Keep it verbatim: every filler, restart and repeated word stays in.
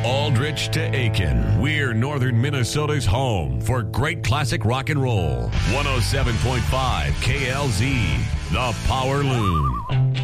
Aldrich to Aiken, we're northern Minnesota's home for great classic rock and roll. one oh seven point five K L Z, The Power Loon.